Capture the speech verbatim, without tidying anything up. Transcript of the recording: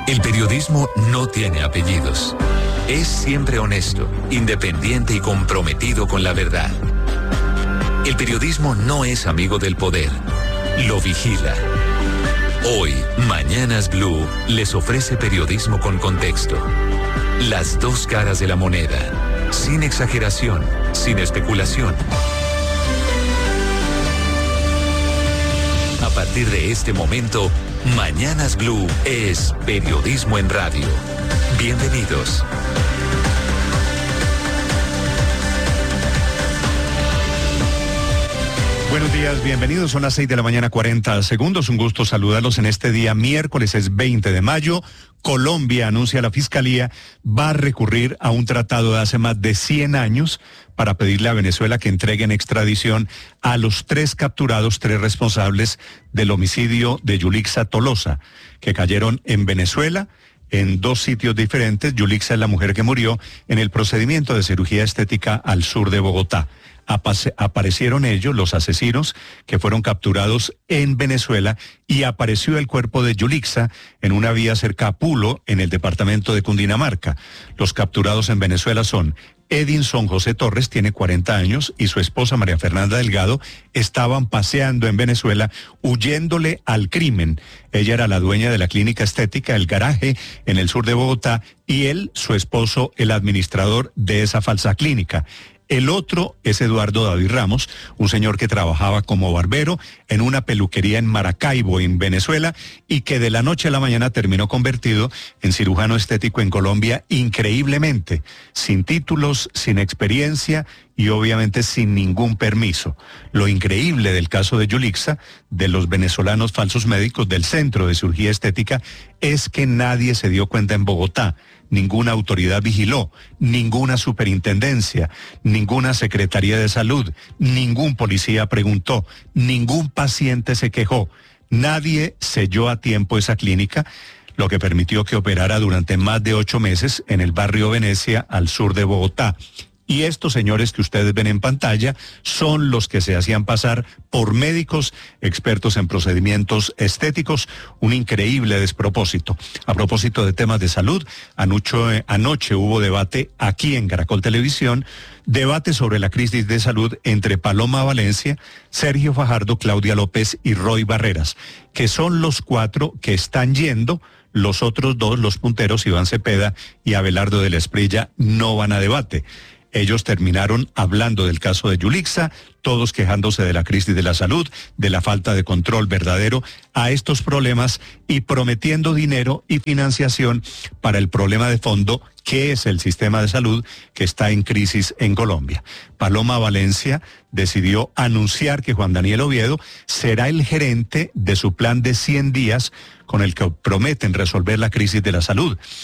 El periodismo no tiene apellidos. Es siempre honesto, independiente y comprometido con la verdad. El periodismo no es amigo del poder, lo vigila. Hoy, Mañanas Blue les ofrece periodismo con contexto. Las dos caras de la moneda, sin exageración, sin especulación. A partir de este momento, Mañanas Blue es periodismo en radio. Bienvenidos. Buenos días, bienvenidos. Son las seis de la mañana, cuarenta segundos. Un gusto saludarlos en este día miércoles, es veinte de mayo. Colombia, anuncia la Fiscalía, va a recurrir a un tratado de hace más de cien años para pedirle a Venezuela que entregue en extradición a los tres capturados, tres responsables del homicidio de Yulixa Tolosa, que cayeron en Venezuela en dos sitios diferentes. Yulixa es la mujer que murió en el procedimiento de cirugía estética al sur de Bogotá. Aparecieron ellos, los asesinos, que fueron capturados en Venezuela, y apareció el cuerpo de Yulixa en una vía cerca a Pulo, en el departamento de Cundinamarca. Los capturados en Venezuela son Edinson José Torres, tiene cuarenta años, y su esposa María Fernanda Delgado estaban paseando en Venezuela, huyéndole al crimen. Ella era la dueña de la clínica estética El Garaje, en el sur de Bogotá, y él, su esposo, el administrador de esa falsa clínica. El otro es Eduardo David Ramos, un señor que trabajaba como barbero en una peluquería en Maracaibo, en Venezuela, y que de la noche a la mañana terminó convertido en cirujano estético en Colombia, increíblemente, sin títulos, sin experiencia y obviamente sin ningún permiso. Lo increíble del caso de Yulixa, de los venezolanos falsos médicos del Centro de Cirugía Estética, es que nadie se dio cuenta en Bogotá. Ninguna autoridad vigiló, ninguna superintendencia, ninguna secretaría de salud, ningún policía preguntó, ningún paciente se quejó. Nadie selló a tiempo esa clínica, lo que permitió que operara durante más de ocho meses en el barrio Venecia, al sur de Bogotá. Y estos señores que ustedes ven en pantalla son los que se hacían pasar por médicos expertos en procedimientos estéticos. Un increíble despropósito. A propósito de temas de salud, anoche, anoche hubo debate aquí en Caracol Televisión, debate sobre la crisis de salud entre Paloma Valencia, Sergio Fajardo, Claudia López y Roy Barreras, que son los cuatro que están yendo. Los otros dos, los punteros, Iván Cepeda y Abelardo de la Esprilla, no van a debate. Ellos terminaron hablando del caso de Yulixa, todos quejándose de la crisis de la salud, de la falta de control verdadero a estos problemas y prometiendo dinero y financiación para el problema de fondo que es el sistema de salud que está en crisis en Colombia. Paloma Valencia decidió anunciar que Juan Daniel Oviedo será el gerente de su plan de cien días con el que prometen resolver la crisis de la salud.